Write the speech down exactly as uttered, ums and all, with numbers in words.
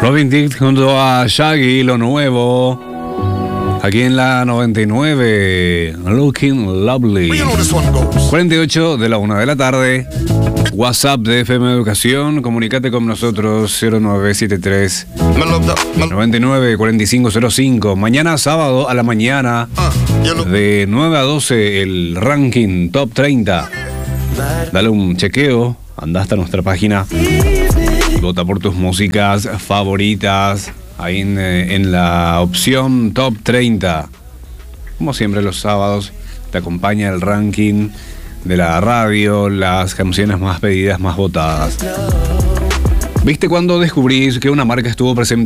Robin Thicke junto a Shaggy, lo nuevo. Aquí en la noventa y nueve, Looking Lovely. cuarenta y ocho de la una de la tarde. WhatsApp de F M Educación. Comunícate con nosotros cero nueve siete tres, noventa y nueve, cuarenta y cinco cero cinco. Mañana sábado a la mañana, de nueve a doce, el ranking Top treinta. Dale un chequeo. Anda hasta nuestra página. Vota por tus músicas favoritas. Ahí en, en la opción Top treinta. Como siempre los sábados te acompaña el ranking de la radio, las canciones más pedidas, más votadas. ¿Viste cuando descubrís que una marca estuvo presente